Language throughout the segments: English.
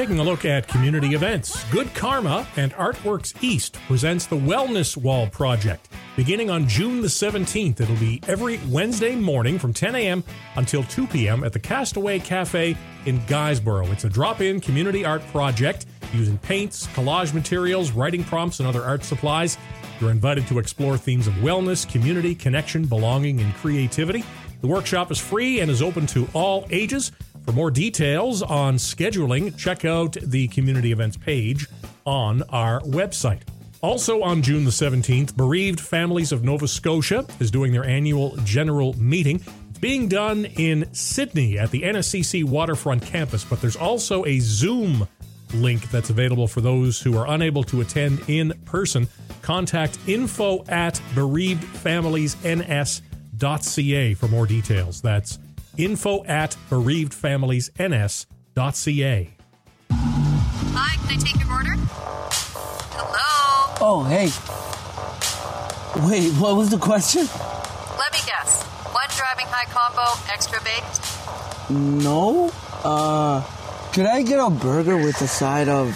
Taking a look at community events, Good Karma and Artworks East presents the Wellness Wall Project. Beginning on June the 17th, it'll be every Wednesday morning from 10 a.m. until 2 p.m. at the Castaway Cafe in Guysborough. It's a drop-in community art project using paints, collage materials, writing prompts, and other art supplies. You're invited to explore themes of wellness, community, connection, belonging, and creativity. The workshop is free and is open to all ages. For more details on scheduling, check out the community events page on our website. Also on June the 17th, Bereaved Families of Nova Scotia is doing their annual general meeting. It's being done in Sydney at the NSCC Waterfront campus, but there's also a Zoom link that's available for those who are unable to attend in person. Contact info@bereavedfamiliesns.ca for more details. That's info@bereavedfamiliesns.ca. Hi, can I take your order? Hello? Oh, hey. Wait, what was the question? Let me guess. One driving high combo, extra baked? No. Could I get a burger with a side of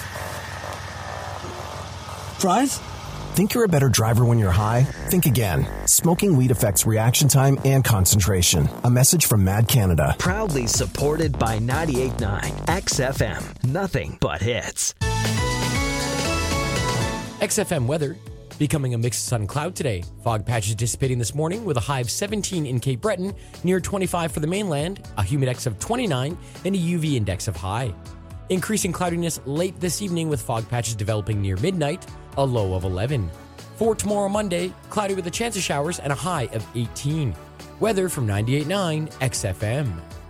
fries? Think you're a better driver when you're high? Think again. Smoking weed affects reaction time and concentration. A message from Mad Canada. Proudly supported by 98.9 XFM. Nothing but hits. XFM weather. Becoming a mix of sun and cloud today. Fog patches dissipating this morning with a high of 17 in Cape Breton, near 25 for the mainland, a humidex of 29, and a UV index of high. Increasing cloudiness late this evening with fog patches developing near midnight, a low of 11. For tomorrow Monday, cloudy with a chance of showers and a high of 18. Weather from 98.9 XFM.